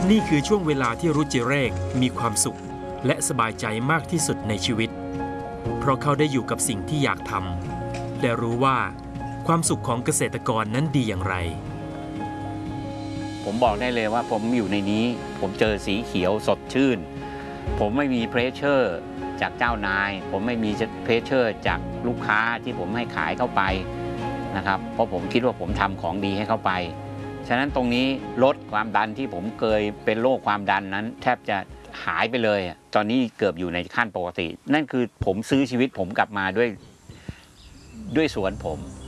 นี่คือช่วงเวลาที่รุจิเรกมีความสุขและสบายใจมากที่สุดในชีวิตเพราะเขาได้อยู่กับสิ่งที่อยากทำและรู้ว่าความสุขของเกษตรกรนั้นดีอย่างไรผมบอกได้เลยว่าผมอยู่ในนี้ผมเจอสีเขียวสดชื่นผมไม่มีเพรสเชอร์จากเจ้านายผมไม่มีเพรสเชอร์จากลูกค้าที่ผมให้ขายเข้าไปนะครับเพราะผมคิดว่าผมทำของดีให้เข้าไปฉะนั้นตรงนี้ลดความดันที่ผมเคยเป็นโรคความดันนั้นแทบจะหายไปเลยตอนนี้เกือบอยู่ในขั้นปกตินั่นคือผมซื้อชีวิตผมกลับมาด้วยสวนผม